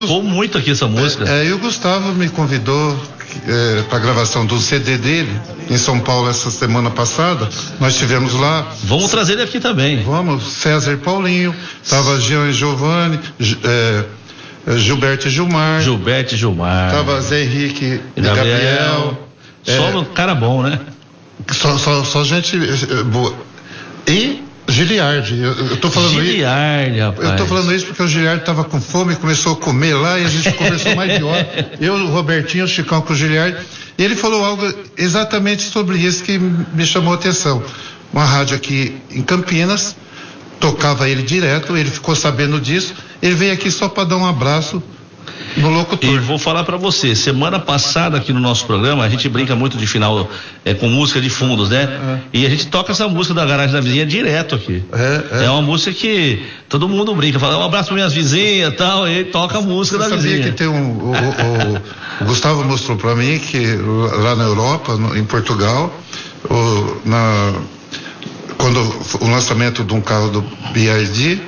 Tocou muito aqui essa música. E o Gustavo me convidou para a gravação do CD dele em São Paulo essa semana passada. Nós estivemos lá. Vamos trazer ele aqui também. Vamos, César e Paulinho, tava Jean e Giovanni, Gilberto e Gilmar. Tava Zé Henrique e Gabriel. Só um cara bom, né? Só gente boa. E Giliardi, eu tô falando Giliardi, isso. rapaz. Eu tô falando isso porque o Giliardi tava com fome, começou a comer lá e a gente conversou mais de hora. Eu, o Robertinho, o Chicão com o Giliardi. E ele falou algo exatamente sobre isso que me chamou a atenção. Uma rádio aqui em Campinas, tocava ele direto, ele ficou sabendo disso. Ele veio aqui só para dar um abraço no locutor. E vou falar para você, semana passada aqui no nosso programa, a gente brinca muito de final com música de fundos, né? E a gente toca essa música da Garagem da Vizinha direto aqui. É uma música que todo mundo brinca, fala um abraço para minhas vizinhas e tal, e toca a música da vizinha. Sabia que tem o Gustavo mostrou para mim que lá na Europa, em Portugal, quando o lançamento de um carro do BYD,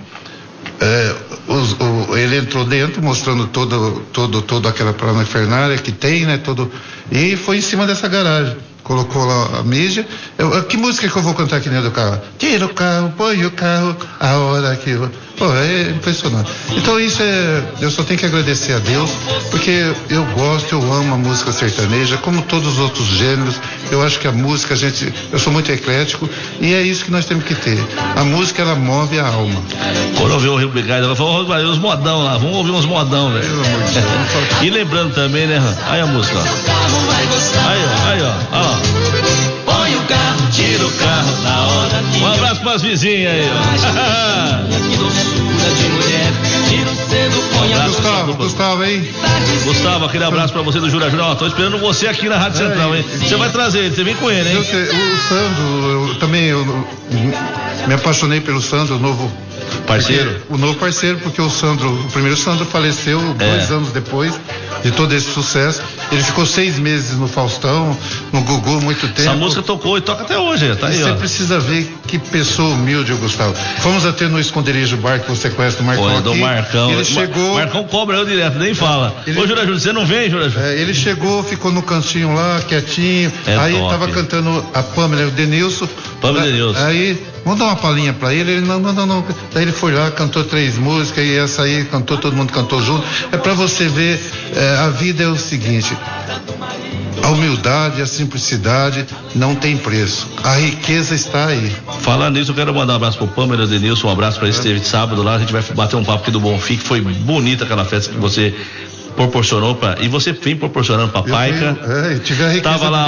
ele entrou dentro mostrando toda aquela parafernália que tem, né? E foi em cima dessa garagem. Colocou lá a mídia. Que música que eu vou cantar aqui dentro do carro? Tira o carro, põe o carro, a hora que... Pô, é impressionante. Então eu só tenho que agradecer a Deus, porque eu amo a música sertaneja, como todos os outros gêneros. Eu acho que a música, eu sou muito eclético, e é isso que nós temos que ter. A música, ela move a alma. Quando eu vi o Rio Brigado, ela falou, os modão lá, vamos ouvir uns modão, velho. E lembrando também, né, aí a música, ó. Aí, ó. Põe o carro, tira o carro na hora que... Um abraço pras vizinhas aí, ó. Que doçura de mulher, tiro cedo, põe a... Gustavo, hein? Gustavo, aquele abraço pra você do Jura Júnior. Tô esperando você aqui na Rádio Central, hein? Você vai trazer ele, você vem com ele, hein? O Sandro, eu me apaixonei pelo Sandro, o novo parceiro. O novo parceiro, porque o primeiro Sandro faleceu 2 anos depois de todo esse sucesso. Ele ficou 6 meses no Faustão, no Gugu, muito tempo. Essa música tocou e toca até hoje, tá aí, ó. Você precisa ver que pessoa humilde, o Gustavo. Fomos até no Esconderijo Bar, que você conhece do Marcão. Do Marcão. Ele chegou... Marcão cobra eu direto, nem fala. Ô, Júlio, você não vem, Júlio? Ele chegou, ficou no cantinho lá, quietinho. Aí top. Tava cantando a Pamela e o Denilson. Aí, vamos dar uma palhinha pra ele. Ele, não. Daí ele foi lá, cantou 3 músicas, e essa aí cantou, todo mundo cantou junto. É pra você ver, a vida é o seguinte: a humildade, a simplicidade não tem preço. A riqueza está aí. Falando nisso, eu quero mandar um abraço pro Pamela Denilson, um abraço pra ele que esteve sábado lá. A gente vai bater um papo aqui do Bonfim, que foi bonita aquela festa que você proporcionou e você vem proporcionando pra Paica. Tive a riqueza. Tava lá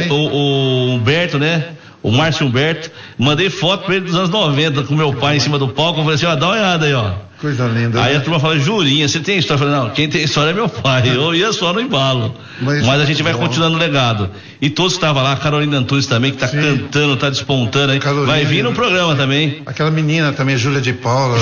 o Humberto, né? O Márcio Humberto, mandei foto pra ele dos anos 90 com meu pai em cima do palco. Eu falei assim, dá uma olhada aí, ó. Coisa linda. Aí a turma fala, Jurinha, você tem história? Eu falei, não, quem tem história é meu pai. Eu ia só no embalo. Mas a gente vai continuando o legado. E todos que estavam lá, a Carolina Antunes também, que tá cantando, tá despontando aí. Carolina, vai vir no programa também. Aquela menina também, Júlia de Paula.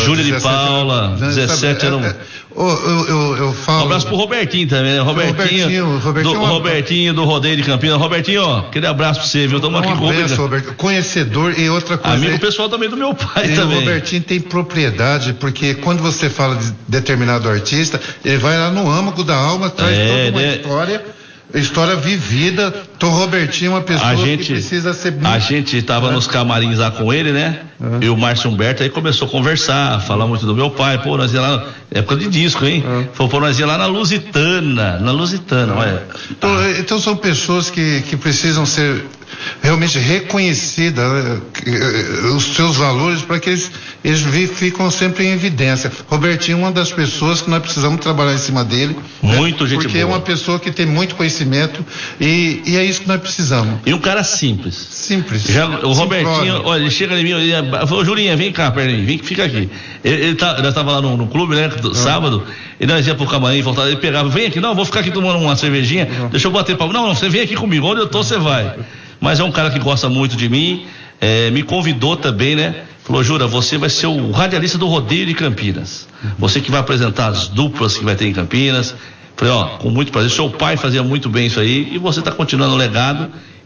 17 anos. Eu falo. Um abraço pro Robertinho também, né? Robertinho do Rodeio de Campinas. Robertinho, ó, aquele abraço pra você, viu? Estamos aqui com o Roberto. Conhecedor e outra coisa. Amigo pessoal também do meu pai também. O Robertinho tem propriedade, porque quando você fala de determinado artista, ele vai lá no âmago da alma, traz toda uma história vivida. Então, Robertinho é uma pessoa que precisa ser... A gente tava nos camarins lá com ele, né? E o Márcio Humberto aí começou a conversar, falar muito do meu pai. Pô, nós ia lá, época de disco, hein? Falou, nós ia lá na Lusitana, olha. Então são pessoas que precisam ser realmente reconhecidas, os seus valores, para que eles ficam sempre em evidência. Robertinho é uma das pessoas que nós precisamos trabalhar em cima dele. Muito gente porque boa. É uma pessoa que tem muito conhecimento e é isso que nós precisamos. E um cara simples. Simples. O Robertinho, olha, ele chega em mim, ele falou, Julinha, vem cá, vem, fica aqui. Nós tava lá no clube, né, sábado, e nós ia pro camarim, voltava, ele pegava, vem aqui, não, vou ficar aqui tomando uma cervejinha, deixa eu bater papo. Não, você vem aqui comigo, onde eu tô, você vai. Mas é um cara que gosta muito de mim, me convidou também, né? Falou, Jura, você vai ser o radialista do Rodeio de Campinas. Você que vai apresentar as duplas que vai ter em Campinas. Falei, com muito prazer, seu pai fazia muito bem isso aí, e você está continuando o legado,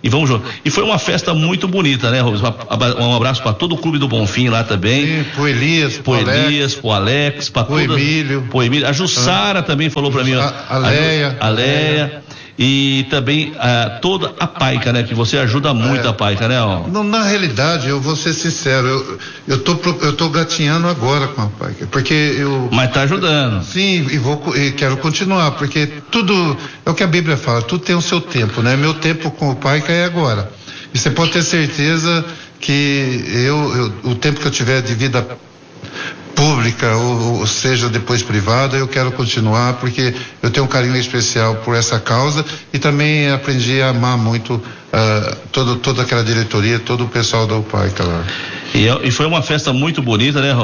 e vamos junto. E foi uma festa muito bonita, né, Rubens? Um abraço para todo o Clube do Bonfim lá também. Sim, pro Elias, pro Alex, para pro Emílio. A Jussara também falou para mim. A Leia. E também toda a Paica, né? Que você ajuda muito a Paica, né? Não, na realidade, eu vou ser sincero, eu tô gatinhando agora com a Paica, porque eu... Mas tá ajudando. Sim, e quero continuar, porque tudo, é o que a Bíblia fala, tudo tem o seu tempo, né? Meu tempo com o Paica é agora. E você pode ter certeza que o tempo que eu tiver de vida pública ou seja depois privada, eu quero continuar porque eu tenho um carinho especial por essa causa e também aprendi a amar muito toda aquela diretoria, todo o pessoal da UPAICA lá. E foi uma festa muito bonita, né,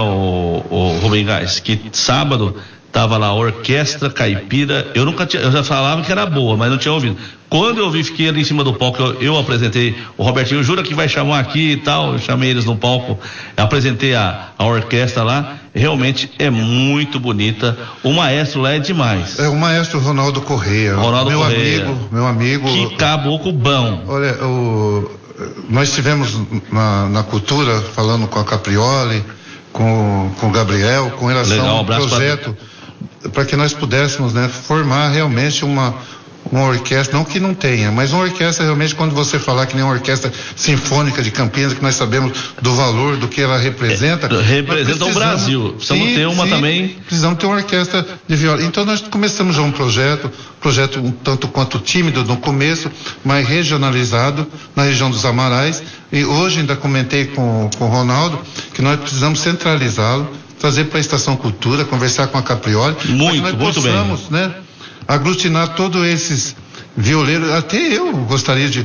o Rubem Gás, que sábado tava lá a Orquestra Caipira, eu já falava que era boa, mas não tinha ouvido. Quando eu vi, fiquei ali em cima do palco, eu apresentei, o Robertinho jura que vai chamar aqui e tal, eu chamei eles no palco, apresentei a orquestra lá, realmente é muito bonita, o maestro lá é demais. É o maestro Ronaldo Correia, meu amigo. Que caboclo bom. Olha, nós estivemos na cultura, falando com a Caprioli, com o Gabriel, com relação ao projeto, para que nós pudéssemos, né, formar realmente uma orquestra, não que não tenha, mas uma orquestra realmente, quando você falar que nem uma orquestra sinfônica de Campinas, que nós sabemos do valor, do que ela representa. Representa o Brasil. Precisamos ter uma também. Precisamos ter uma orquestra de viola. Então nós começamos já um projeto um tanto quanto tímido no começo, mas regionalizado na região dos Amarais. E hoje ainda comentei com o Ronaldo que nós precisamos centralizá-lo, trazer para a Estação Cultura, conversar com a Caprioli, para que nós possamos, né, aglutinar todos esses violeiros. Até eu gostaria de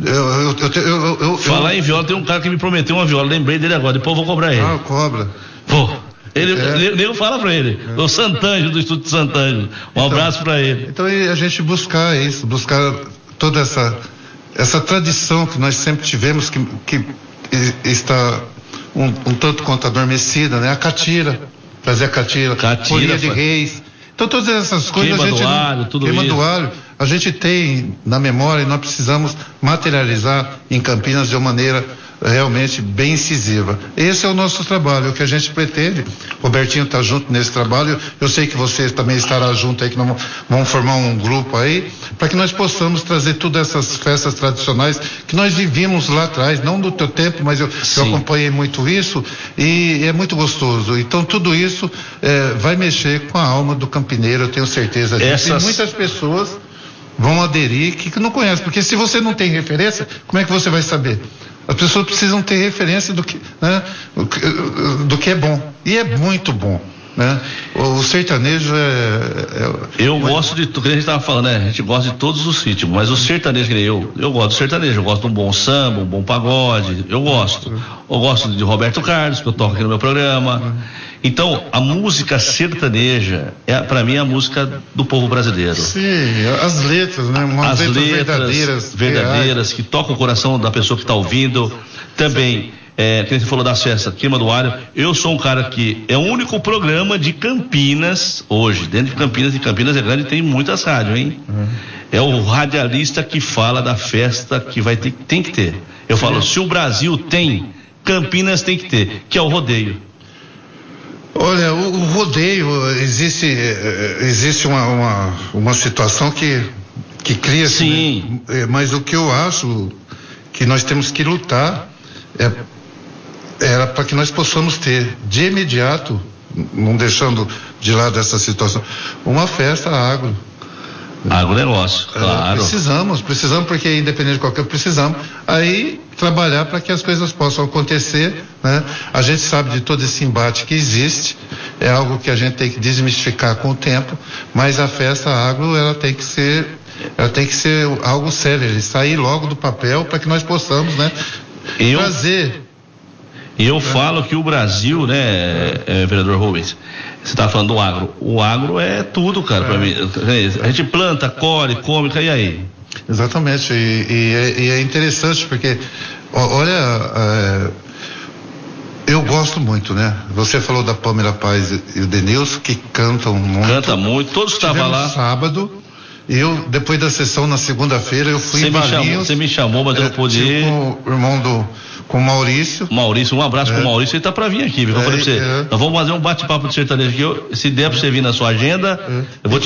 falar em viola, tem um cara que me prometeu uma viola, lembrei dele agora, depois eu vou cobrar ele. Cobra. Pô, ele fala pra ele, o Santanjo, do Instituto Santanjo, abraço pra ele. Então a gente buscar toda essa tradição que nós sempre tivemos, que está um tanto quanto adormecida, né? A catira, trazer a catira, folia de reis. Então todas essas coisas queima do alho, a gente tem na memória e nós precisamos materializar em Campinas de uma maneira realmente bem incisiva. Esse é o nosso trabalho, o que a gente pretende. Robertinho está junto nesse trabalho, eu sei que você também estará junto aí, que nós vamos formar um grupo aí, para que nós possamos trazer todas essas festas tradicionais que nós vivíamos lá atrás, não do teu tempo, mas eu acompanhei muito isso e é muito gostoso. Então tudo isso vai mexer com a alma do campineiro, eu tenho certeza disso. E muitas pessoas vão aderir que não conhecem, porque se você não tem referência, como é que você vai saber? As pessoas precisam ter referência do que, né, do que é bom. E é muito bom, né? O sertanejo eu gosto de tudo que a gente estava falando, né? A gente gosta de todos os ritmos, mas o sertanejo, eu gosto do sertanejo, eu gosto de um bom samba, um bom pagode, eu gosto de Roberto Carlos, que eu toco aqui no meu programa. Então, a música sertaneja para mim, a música do povo brasileiro. Sim, as letras, né? As letras verdadeiras, que tocam o coração da pessoa que está ouvindo. Também, que você falou das festas, queima do alho. Eu sou um cara que é o único programa de Campinas, hoje, dentro de Campinas, e Campinas é grande, tem muitas rádios, hein? É o radialista que fala da festa que tem que ter. Eu falo, se o Brasil tem, Campinas tem que ter, que é o rodeio. Olha, o rodeio, existe uma situação que cria. Sim. Né? Mas o que eu acho que nós temos que lutar era para que nós possamos ter de imediato, não deixando de lado essa situação, uma festa agro. Agronegócio, claro. Precisamos, porque independente de qualquer, precisamos aí trabalhar para que as coisas possam acontecer, né? A gente sabe de todo esse embate que existe, é algo que a gente tem que desmistificar com o tempo, mas a festa agro, ela tem que ser algo sério, sair logo do papel para que nós possamos, né? Trazer. E eu falo que o Brasil, né, vereador Rubens, você está falando do agro. O agro é tudo, cara, para mim. A gente planta, colhe, come, e aí? Exatamente. E é interessante porque, olha, eu gosto muito, né? Você falou da Pamela Paz e o Denilson, que cantam muito. Canta muito, todos estavam lá. Sábado, E eu, depois da sessão na segunda-feira, eu fui em Valinhos. Você me chamou, mas eu não pude ir. Com o irmão com o Maurício. Maurício, um abraço pro Maurício, ele tá pra vir aqui, viu? Eu falei pra você, nós vamos fazer um bate-papo de sertanejo aqui, se der pra você vir na sua agenda, eu vou te